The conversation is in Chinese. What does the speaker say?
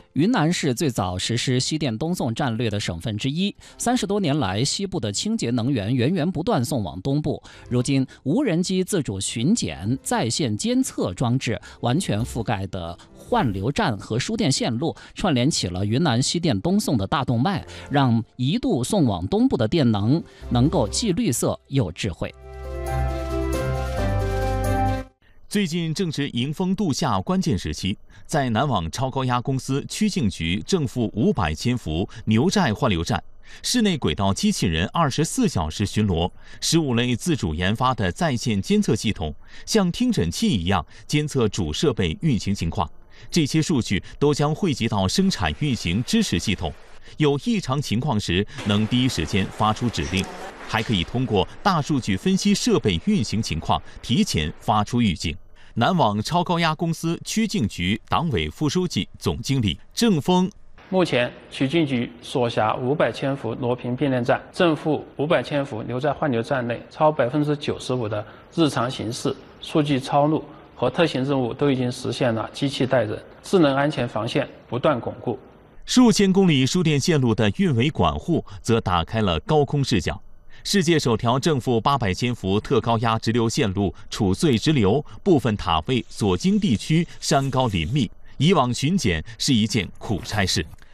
云南是最早实施西电东送战略的省份之一，30多年来，西部的清洁能源源源不断送往东部。如今，无人机自主巡检、在线监测装置完全覆盖的换流站和输电线路，串联起了云南西电东送的大动脉，让一度送往东部的电能够既绿色又智慧。 最近正值迎峰度夏关键时期，在南网超高压公司曲靖局正负500千伏牛寨换流站，室内轨道机器人24小时巡逻，15类自主研发的在线监测系统像听诊器一样监测主设备运行情况，这些数据都将汇集到生产运行支持系统，有异常情况时能第一时间发出指令，还可以通过大数据分析设备运行情况，提前发出预警。南网超高压公司曲靖局党委副书记、总经理郑峰。 目前，曲靖局所辖500千伏螺频变电站、正负500千伏牛寨换流站内，超95%的日常行驶、数据抄录和特行任务都已经实现了机器带人，智能安全防线不断巩固。 数千公里输电线路的运维管护则打开了高空视角。世界首条正负800千伏特高压直流线路楚穗直流，部分塔位所经地区山高林密，以往巡检是一件苦差事。